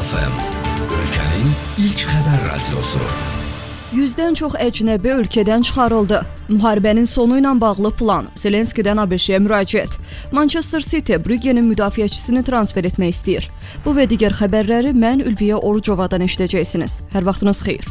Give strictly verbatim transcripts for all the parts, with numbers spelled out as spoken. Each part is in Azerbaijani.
F M, ölkənin ilk xəbər radiosu. Yüzdən çox əcnəbi ölkədən çıxarıldı. Müharibənin sonu ilə bağlı plan. Zelenskidən ABŞ-yə müraciət. Manchester City Brüggenin müdafiəçisini transfer etmək istəyir. Bu və digər xəbərləri mən Ülviyə Orucovadan eşidəcəksiniz. Hər vaxtınız xeyir.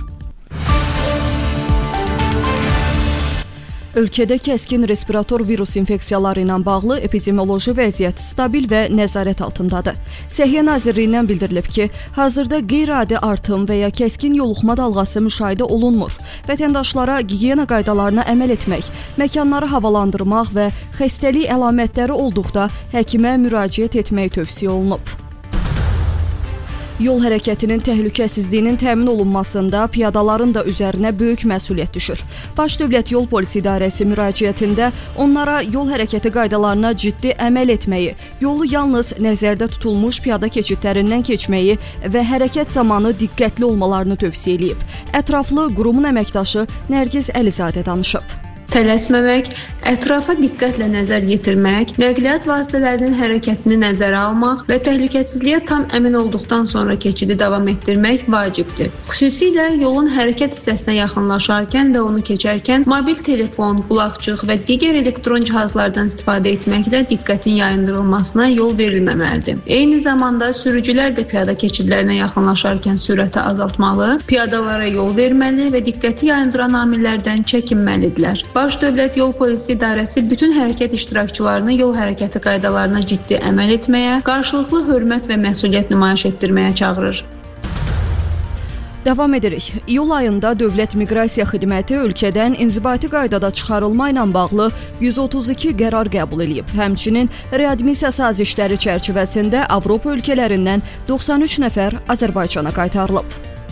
Ölkədə kəskin respirator virus infeksiyaları ilə bağlı epidemioloji vəziyyət stabil və nəzarət altındadır. Səhiyyə Nazirliyindən bildirilib ki, hazırda qeyri-adi artım və ya kəskin yoluxma dalğası müşahidə olunmur. Vətəndaşlara gigiyena qaydalarına əməl etmək, məkanları havalandırmaq və xəstəlik əlamətləri olduqda həkimə müraciət etmək tövsiyə olunub. Yol hərəkətinin təhlükəsizliyinin təmin olunmasında piyadaların da üzərinə böyük məsuliyyət düşür. Baş Dövlət Yol Polisi İdarəsi müraciətində onlara yol hərəkəti qaydalarına ciddi əməl etməyi, yolu yalnız nəzərdə tutulmuş piyada keçidlərindən keçməyi və hərəkət zamanı diqqətli olmalarını tövsiyə edib. Ətraflı qurumun əməkdaşı Nərgiz Əlizadə danışıb. Tələsməmək, ətrafa diqqətlə nəzər yetirmək, nəqliyyat vasitələrinin hərəkətini nəzərə almaq və təhlükəsizliyə tam əmin olduqdan sonra keçidi davam etdirmək vacibdir. Xüsusilə yolun hərəkət hissəsinə yaxınlaşarkən və onu keçərkən mobil telefon, qulaqçıq və digər elektron cihazlardan istifadə etməklə diqqətin yayındırılmasına yol verilməməlidir. Eyni zamanda sürücülər də piyada keçidlərinə yaxınlaşarkən sürəti azaltmalı, piyadalara yol verməli və diqqəti yayındıran amillərdən çəkinməlidirlər. Baş Dövlət Yol Polisi İdarəsi bütün hərəkət iştirakçılarını yol hərəkəti qaydalarına ciddi əməl etməyə, qarşılıqlı hörmət və məsuliyyət nümayiş etdirməyə çağırır. Davam edirik. İyul ayında Dövlət Miqrasiya Xidməti ölkədən inzibati qaydada çıxarılma ilə bağlı yüz otuz iki qərar qəbul edib. Həmçinin readmisiya sazişləri çərçivəsində Avropa ölkələrindən doxsan üç nəfər Azərbaycana qaytarılıb.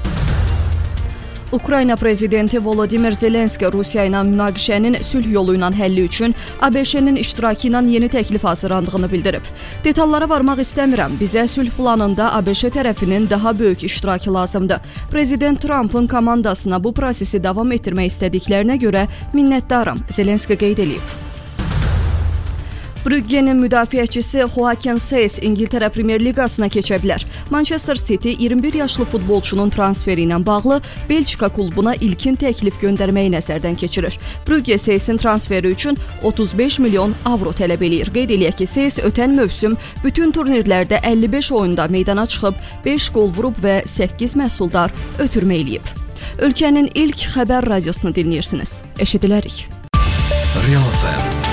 Ukrayna prezidenti Volodimir Zelenski Rusiya ilə münaqişənin sülh yolu ilə həlli üçün ABŞ-nin iştirakı ilə yeni təklif hazırlandığını bildirib. Detallara varmaq istəmirəm. Bizə sülh planında ABŞ tərəfinin daha böyük iştirakı lazımdır. Prezident Trumpın komandasına bu prosesi davam etdirmək istədiklərinə görə minnətdaram, Zelenski qeyd edib. Brüggenin müdafiəçisi Joaquin Seys İngiltərə Premyer Liqasına keçə bilər. Manchester City iyirmi bir yaşlı futbolçunun transferi ilə bağlı Belçika klubuna ilkin təklif göndərməyi nəzərdən keçirir. Brügge Seysin transferi üçün otuz beş milyon avro tələb eləyir. Qeyd eləyək ki, Seys ötən mövsüm bütün turnirlərdə əlli beş oyunda meydana çıxıb, beş qol vurub və səkkiz məhsuldar ötürmə eləyib. Ölkənin ilk xəbər radiosunu dinləyirsiniz. Eşidilərik. Real F M